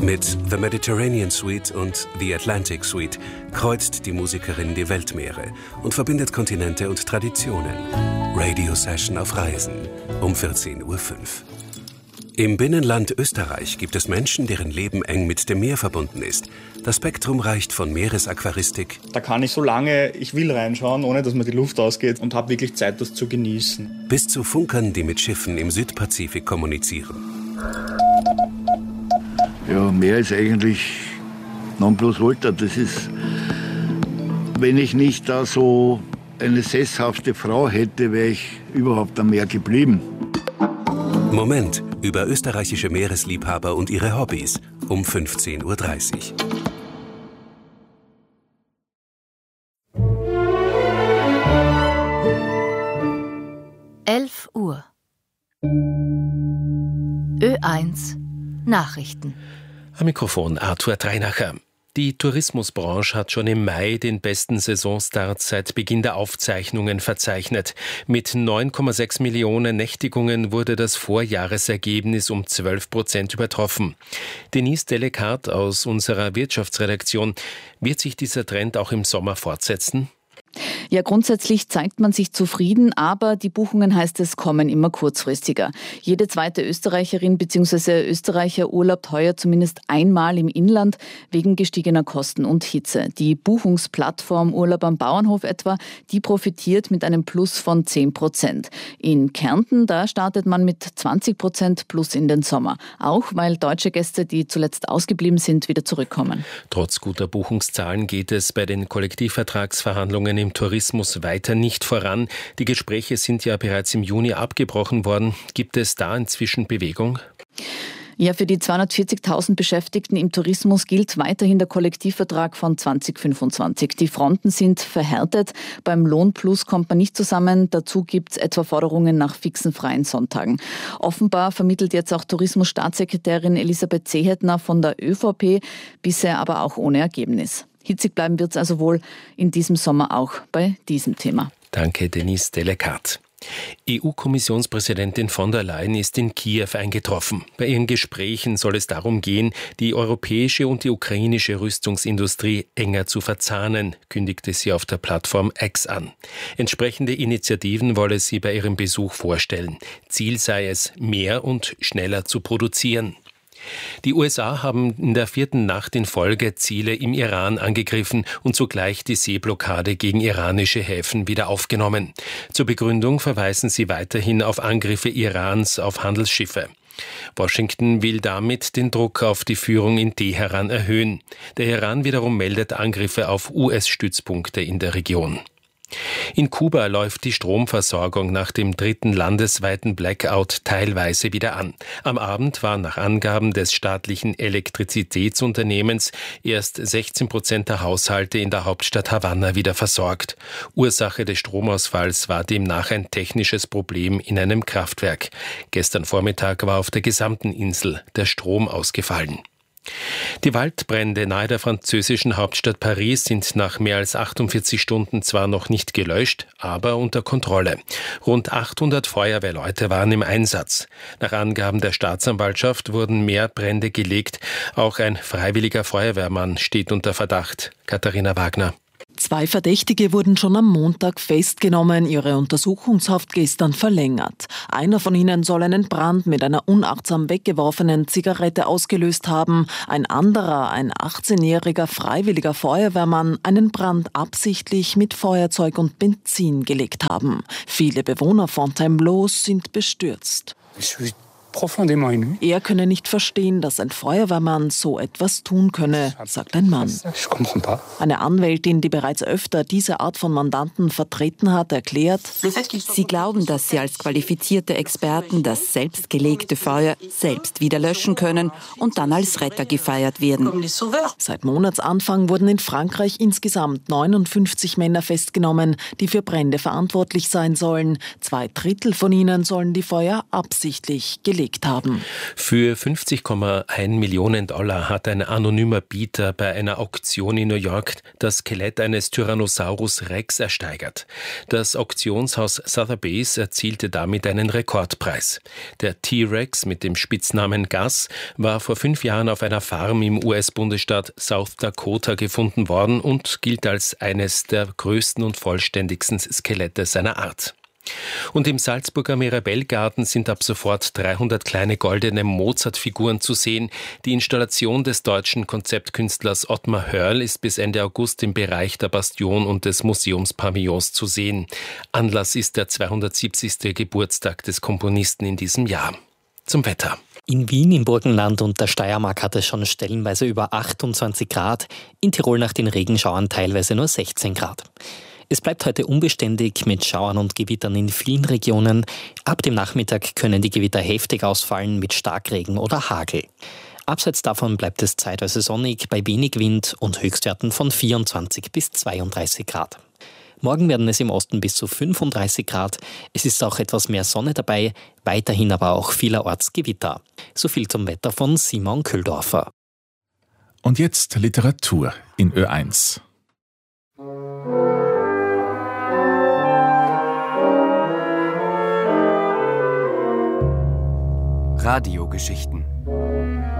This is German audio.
Mit The Mediterranean Suite und The Atlantic Suite kreuzt die Musikerin die Weltmeere und verbindet Kontinente und Traditionen. Radio Session auf Reisen um 14.05 Uhr. Im Binnenland Österreich gibt es Menschen, deren Leben eng mit dem Meer verbunden ist. Das Spektrum reicht von Meeresaquaristik. Da kann ich so lange ich will reinschauen, ohne dass mir die Luft ausgeht, und habe wirklich Zeit, das zu genießen. Bis zu Funkern, die mit Schiffen im Südpazifik kommunizieren. Ja, Meer ist eigentlich Nonplusultra. Das ist, wenn ich nicht da so eine sesshafte Frau hätte, wäre ich überhaupt am Meer geblieben. Moment, über österreichische Meeresliebhaber und ihre Hobbys um 15.30 Uhr. 11 Uhr. Ö1 Nachrichten. Am Mikrofon Arthur Dreinacher. Die Tourismusbranche hat schon im Mai den besten Saisonstart seit Beginn der Aufzeichnungen verzeichnet. Mit 9,6 Millionen Nächtigungen wurde das Vorjahresergebnis um 12% übertroffen. Denise Delecart aus unserer Wirtschaftsredaktion. Wird sich dieser Trend auch im Sommer fortsetzen? Ja, grundsätzlich zeigt man sich zufrieden, aber die Buchungen, heißt es, kommen immer kurzfristiger. Jede zweite Österreicherin bzw. Österreicher urlaubt heuer zumindest einmal im Inland wegen gestiegener Kosten und Hitze. Die Buchungsplattform Urlaub am Bauernhof etwa, die profitiert mit einem Plus von 10%. In Kärnten, da startet man mit 20% plus in den Sommer. Auch weil deutsche Gäste, die zuletzt ausgeblieben sind, wieder zurückkommen. Trotz guter Buchungszahlen geht es bei den Kollektivvertragsverhandlungen im Tourismus weiter nicht voran. Die Gespräche sind ja bereits im Juni abgebrochen worden. Gibt es da inzwischen Bewegung? Ja, für die 240.000 Beschäftigten im Tourismus gilt weiterhin der Kollektivvertrag von 2025. Die Fronten sind verhärtet. Beim Lohnplus kommt man nicht zusammen. Dazu gibt es etwa Forderungen nach fixen freien Sonntagen. Offenbar vermittelt jetzt auch Tourismusstaatssekretärin Elisabeth Seehetner von der ÖVP, bisher aber auch ohne Ergebnis. Hitzig bleiben wird es also wohl in diesem Sommer auch bei diesem Thema. Danke, Denise Delecart. EU-Kommissionspräsidentin von der Leyen ist in Kiew eingetroffen. Bei ihren Gesprächen soll es darum gehen, die europäische und die ukrainische Rüstungsindustrie enger zu verzahnen, kündigte sie auf der Plattform X an. Entsprechende Initiativen wolle sie bei ihrem Besuch vorstellen. Ziel sei es, mehr und schneller zu produzieren. Die USA haben in der 4. Nacht in Folge Ziele im Iran angegriffen und zugleich die Seeblockade gegen iranische Häfen wieder aufgenommen. Zur Begründung verweisen sie weiterhin auf Angriffe Irans auf Handelsschiffe. Washington will damit den Druck auf die Führung in Teheran erhöhen. Der Iran wiederum meldet Angriffe auf US-Stützpunkte in der Region. In Kuba läuft die Stromversorgung nach dem 3. landesweiten Blackout teilweise wieder an. Am Abend waren nach Angaben des staatlichen Elektrizitätsunternehmens erst 16% der Haushalte in der Hauptstadt Havanna wieder versorgt. Ursache des Stromausfalls war demnach ein technisches Problem in einem Kraftwerk. Gestern Vormittag war auf der gesamten Insel der Strom ausgefallen. Die Waldbrände nahe der französischen Hauptstadt Paris sind nach mehr als 48 Stunden zwar noch nicht gelöscht, aber unter Kontrolle. Rund 800 Feuerwehrleute waren im Einsatz. Nach Angaben der Staatsanwaltschaft wurden mehr Brände gelegt. Auch ein freiwilliger Feuerwehrmann steht unter Verdacht. Katharina Wagner. 2 Verdächtige wurden schon am Montag festgenommen, ihre Untersuchungshaft gestern verlängert. Einer von ihnen soll einen Brand mit einer unachtsam weggeworfenen Zigarette ausgelöst haben. Ein anderer, ein 18-jähriger freiwilliger Feuerwehrmann, einen Brand absichtlich mit Feuerzeug und Benzin gelegt haben. Viele Bewohner Fontainebleau sind bestürzt. Er könne nicht verstehen, dass ein Feuerwehrmann so etwas tun könne, sagt ein Mann. Eine Anwältin, die bereits öfter diese Art von Mandanten vertreten hat, erklärt: Sie glauben, dass sie als qualifizierte Experten das selbstgelegte Feuer selbst wieder löschen können und dann als Retter gefeiert werden. Seit Monatsanfang wurden in Frankreich insgesamt 59 Männer festgenommen, die für Brände verantwortlich sein sollen. 2 Drittel von ihnen sollen die Feuer absichtlich gelegt belegt haben. Für $50,1 Millionen hat ein anonymer Bieter bei einer Auktion in New York das Skelett eines Tyrannosaurus Rex ersteigert. Das Auktionshaus Sotheby's erzielte damit einen Rekordpreis. Der T-Rex mit dem Spitznamen Gus war vor 5 Jahren auf einer Farm im US-Bundesstaat South Dakota gefunden worden und gilt als eines der größten und vollständigsten Skelette seiner Art. Und im Salzburger Mirabellgarten sind ab sofort 300 kleine goldene Mozart-Figuren zu sehen. Die Installation des deutschen Konzeptkünstlers Ottmar Hörl ist bis Ende August im Bereich der Bastion und des Museumspavillons zu sehen. Anlass ist der 270. Geburtstag des Komponisten in diesem Jahr. Zum Wetter. In Wien, im Burgenland und der Steiermark hat es schon stellenweise über 28 Grad, in Tirol nach den Regenschauern teilweise nur 16 Grad. Es bleibt heute unbeständig mit Schauern und Gewittern in vielen Regionen. Ab dem Nachmittag können die Gewitter heftig ausfallen mit Starkregen oder Hagel. Abseits davon bleibt es zeitweise sonnig bei wenig Wind und Höchstwerten von 24 bis 32 Grad. Morgen werden es im Osten bis zu 35 Grad. Es ist auch etwas mehr Sonne dabei, weiterhin aber auch vielerorts Gewitter. So viel zum Wetter von Simon Köhldorfer. Und jetzt Literatur in Ö1. Radiogeschichten.